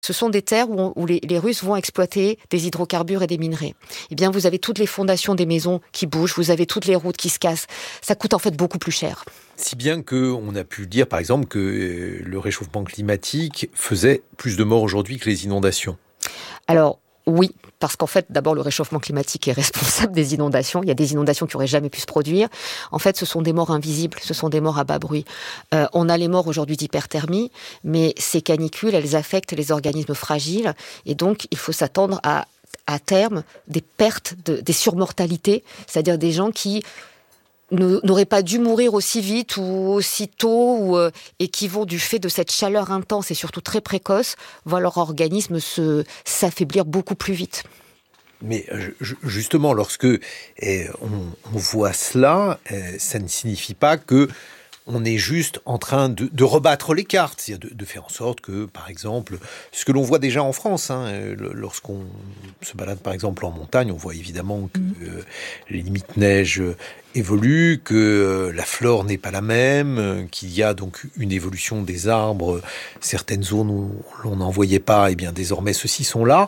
Ce sont des terres où les Russes vont exploiter des hydrocarbures et des minerais. Eh bien, vous avez toutes les fondations des maisons qui bougent, vous avez toutes les routes qui se cassent. Ça coûte en fait beaucoup plus cher. Si bien qu'on a pu dire, par exemple, que le réchauffement climatique faisait plus de morts aujourd'hui que les inondations. Alors, oui, parce qu'en fait, d'abord, le réchauffement climatique est responsable des inondations. Il y a des inondations qui n'auraient jamais pu se produire. En fait, ce sont des morts invisibles, ce sont des morts à bas bruit. On a les morts aujourd'hui d'hyperthermie, mais ces canicules, elles affectent les organismes fragiles. Et donc, il faut s'attendre à terme, des pertes, des surmortalités, c'est-à-dire des gens qui n'auraient pas dû mourir aussi vite ou aussi tôt, et qui vont, du fait de cette chaleur intense et surtout très précoce, voir leur organisme s'affaiblir beaucoup plus vite. Mais justement, lorsque on voit cela, ça ne signifie pas que on est juste en train de rebattre les cartes, c'est-à-dire de faire en sorte que, par exemple, ce que l'on voit déjà en France, lorsqu'on se balade par exemple en montagne, on voit évidemment que les limites neige évoluent, que la flore n'est pas la même, qu'il y a donc une évolution des arbres, certaines zones où l'on n'en voyait pas, et bien désormais ceux-ci sont là.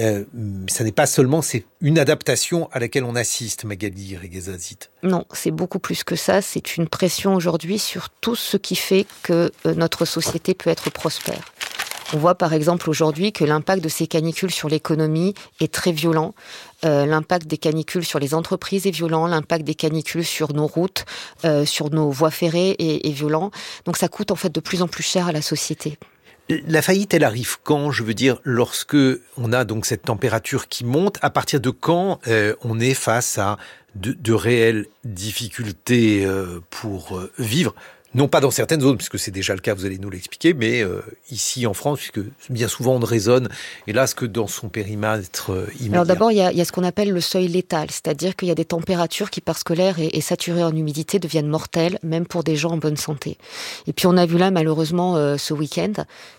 Ça n'est pas seulement, c'est une adaptation à laquelle on assiste, Magali Reguezazit. Non, c'est beaucoup plus que ça. C'est une pression aujourd'hui sur tout ce qui fait que notre société peut être prospère. On voit par exemple aujourd'hui que l'impact de ces canicules sur l'économie est très violent. L'impact des canicules sur les entreprises est violent. L'impact des canicules sur nos routes, sur nos voies ferrées est violent. Donc ça coûte en fait de plus en plus cher à la société. La faillite, elle arrive quand? Je veux dire, lorsque on a donc cette température qui monte, à partir de quand on est face à de réelles difficultés pour vivre? Non pas dans certaines zones, puisque c'est déjà le cas, vous allez nous l'expliquer, mais ici en France, puisque bien souvent on raisonne, hélas, que dans son périmètre immédiat. Alors d'abord, il y a ce qu'on appelle le seuil létal, c'est-à-dire qu'il y a des températures qui, parce que l'air est saturé en humidité, deviennent mortelles, même pour des gens en bonne santé. Et puis on a vu là, malheureusement, ce week-end,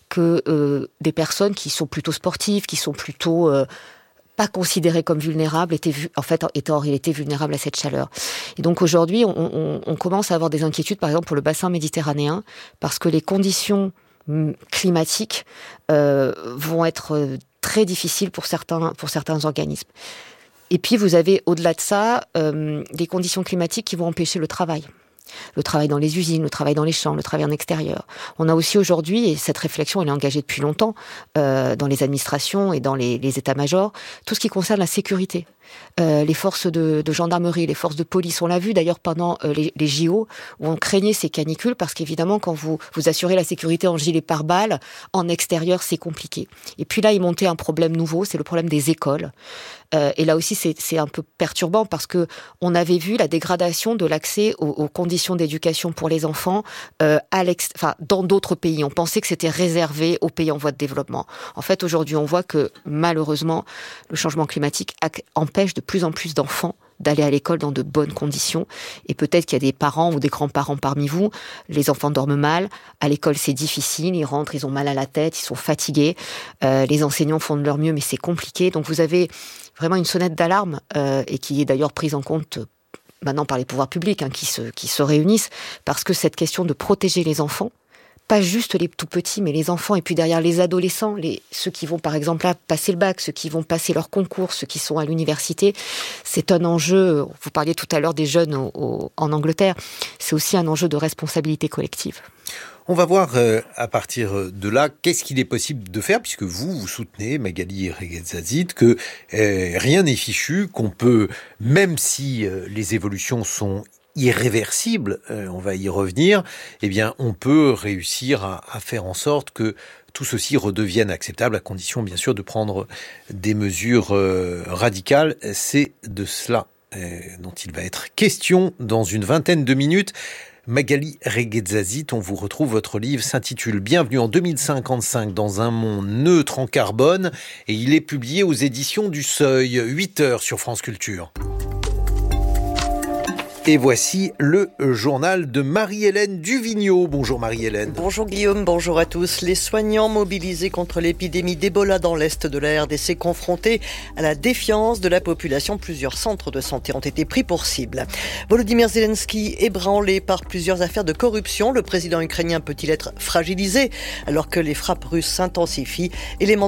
que des personnes qui sont plutôt sportives, qui sont plutôt pas considérées comme vulnérables, étaient en réalité vulnérables à cette chaleur. Et donc aujourd'hui, on commence à avoir des inquiétudes, par exemple, pour le bassin méditerranéen, parce que les conditions climatiques vont être très difficiles pour certains organismes. Et puis vous avez, au-delà de ça, des conditions climatiques qui vont empêcher le travail. Le travail dans les usines, le travail dans les champs, le travail en extérieur. On a aussi aujourd'hui, et cette réflexion elle est engagée depuis longtemps, dans les administrations et dans les états-majors, tout ce qui concerne la sécurité. Les forces de gendarmerie, les forces de police. On l'a vu d'ailleurs pendant les JO, où on craignait ces canicules, parce qu'évidemment, quand vous assurez la sécurité en gilet pare-balles, en extérieur, c'est compliqué. Et puis là, il montait un problème nouveau, c'est le problème des écoles. Et là aussi, c'est un peu perturbant, parce que on avait vu la dégradation de l'accès aux conditions d'éducation pour les enfants dans d'autres pays. On pensait que c'était réservé aux pays en voie de développement. En fait, aujourd'hui, on voit que malheureusement, le changement climatique empêche de plus en plus d'enfants d'aller à l'école dans de bonnes conditions. Et peut-être qu'il y a des parents ou des grands-parents parmi vous, les enfants dorment mal, à l'école c'est difficile, ils rentrent, ils ont mal à la tête, ils sont fatigués, les enseignants font de leur mieux, mais c'est compliqué. Donc vous avez vraiment une sonnette d'alarme, et qui est d'ailleurs prise en compte maintenant par les pouvoirs publics, qui se réunissent, parce que cette question de protéger les enfants, pas juste les tout petits, mais les enfants, et puis derrière les adolescents, ceux qui vont par exemple là passer le bac, ceux qui vont passer leur concours, ceux qui sont à l'université, c'est un enjeu. Vous parliez tout à l'heure des jeunes en Angleterre, c'est aussi un enjeu de responsabilité collective. On va voir à partir de là qu'est-ce qu'il est possible de faire, puisque vous soutenez, Magali Reguezazit, que rien n'est fichu, qu'on peut, même si les évolutions sont irréversible, on va y revenir, eh bien, on peut réussir à faire en sorte que tout ceci redevienne acceptable, à condition, bien sûr, de prendre des mesures radicales. C'est de cela dont il va être question dans une vingtaine de minutes. Magali Reguezazit, on vous retrouve, votre livre s'intitule « Bienvenue en 2055 dans un monde neutre en carbone » et il est publié aux éditions du Seuil, 8h sur France Culture. Et voici le journal de Marie-Hélène Duvigneau. Bonjour Marie-Hélène. Bonjour Guillaume, bonjour à tous. Les soignants mobilisés contre l'épidémie d'Ebola dans l'est de la RDC confrontés à la défiance de la population. Plusieurs centres de santé ont été pris pour cible. Volodymyr Zelensky ébranlé par plusieurs affaires de corruption. Le président ukrainien peut-il être fragilisé alors que les frappes russes s'intensifient? Élément